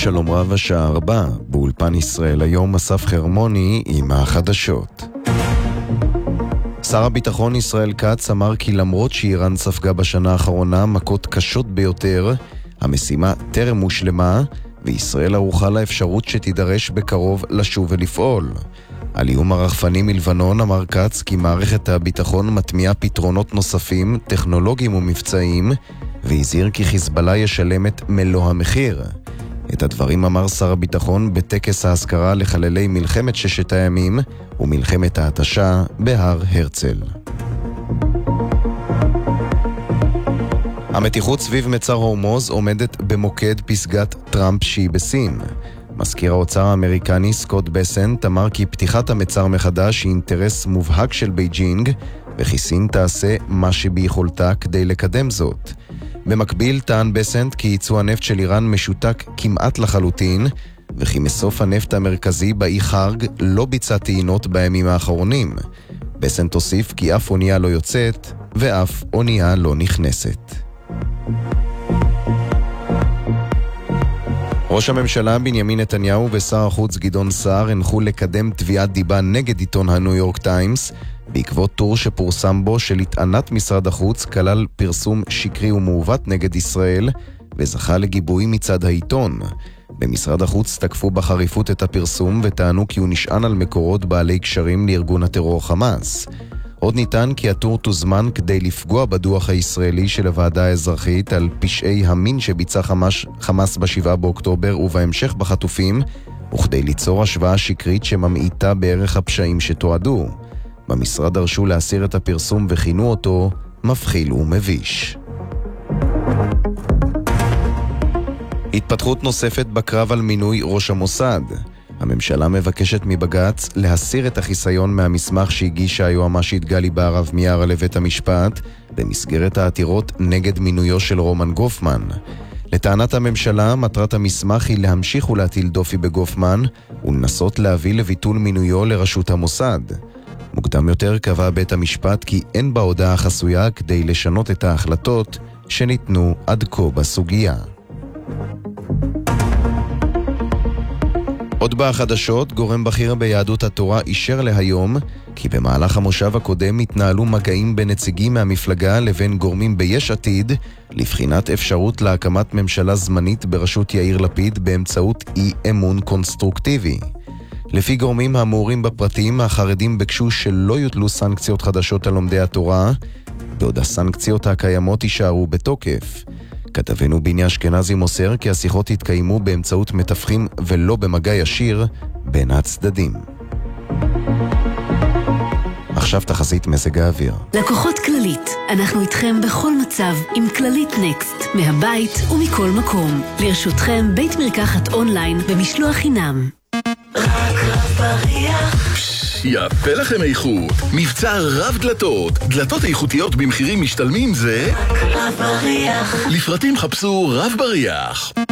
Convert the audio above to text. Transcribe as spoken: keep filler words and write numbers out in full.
שלום רב, השעה ארבע, באולפן ישראל היום אסף חרמוני עם החדשות. שר הביטחון ישראל כץ אמר כי למרות שאיראן ספגה בשנה האחרונה מכות קשות ביותר, המשימה טרם מושלמה, וישראל ערוכה לאפשרות שתידרש בקרוב לשוב ולפעול. על איום הרחפני מלבנון אמר כץ כי מערכת הביטחון מטמיעה פתרונות נוספים, טכנולוגיים ומבצעיים, והזהיר כי חיזבאללה ישלם את מלוא המחיר. את הדברים אמר שר הביטחון בטקס ההזכרה לחללי מלחמת ששת הימים ומלחמת ההתשה בהר הרצל. המתיחות סביב מצר הורמוז עומדת במוקד פסגת טראמפ שהיא בסין. מזכיר האוצר האמריקני סקוט בסנט אמר כי פתיחת המצר מחדש היא אינטרס מובהק של בייג'ינג, וכי סין תעשה מה שביכולתה כדי לקדם זאת. במקביל טען בסנט כי ייצוא הנפט של איראן משותק כמעט לחלוטין, וכי מסוף הנפט המרכזי באי חרג לא ביצע טעינות בימים האחרונים. בסנט הוסיף כי אף אונייה לא יוצאת ואף אונייה לא נכנסת. ראש הממשלה בנימין נתניהו ושר החוץ גדעון סער הנחו לקדם תביעת דיבה נגד עיתון הניו יורק טיימס, בעקבות טור שפורסם בו שלטענת משרד החוץ כלל פרסום שקרי ומעוות נגד ישראל, וזכה לגיבוי מצד העיתון. במשרד החוץ תקפו בחריפות את הפרסום וטענו כי הוא נשען על מקורות בעלי קשרים לארגון הטרור חמאס. עוד ניתן כי הטור תוזמן כדי לפגוע בדוח הישראלי של הוועדה האזרחית על פשעי המין שביצע חמאס, חמאס בשבעה באוקטובר ובהמשך בחטופים, וכדי ליצור השוואה שקרית שממעיטה בערך הפשעים שתועדו. במשרד דרשו להסיר את הפרסום וכינו אותו מפחיל ומביש. התפתחות נוספת בקרב על מינוי ראש המוסד. הממשלה מבקשת מבג"ץ להסיר את החיסיון מהמסמך שהגישה היועמ"שית גלי בהרב מיארה לבית המשפט במסגרת העתירות נגד מינויו של רומן גופמן. לטענת הממשלה, מטרת המסמך היא להמשיך ולהטיל דופי בגופמן ולנסות להביא לביטול מינויו לראשות המוסד. מוקדם יותר קבע בית המשפט כי אין בהודעה חסויה כדי לשנות את ההחלטות שניתנו עד כה בסוגיה. עוד בחדשות, גורם בכיר ביהדות התורה אישר להיום כי במהלך המושב הקודם התנהלו מגעים בין נציגים מהמפלגה לבין גורמים ביש עתיד לבחינת אפשרות להקמת ממשלה זמנית בראשות יאיר לפיד באמצעות אי אמון קונסטרוקטיבי. לפי גורמים המעורים בפרטים, החרדים ביקשו שלא יוטלו סנקציות חדשות על לומדי התורה, בעוד הסנקציות הקיימות יישארו בתוקף. כתבנו ביני אשכנזי מוסר כי השיחות התקיימו באמצעות מתווכים ולא במגע ישיר בין הצדדים. עכשיו תחזית מזג האוויר. לקוחות כללית, אנחנו איתכם בכל מצב עם כללית נקסט, מהבית ומכל מקום. לרשותכם בית מרקחת אונליין במשלוח חינם. רק רב בריח. יפה לכם איכות. מבצע רב דלתות. דלתות איכותיות במחירים משתלמים זה רק רב בריח. לפרטים חפשו רב בריח.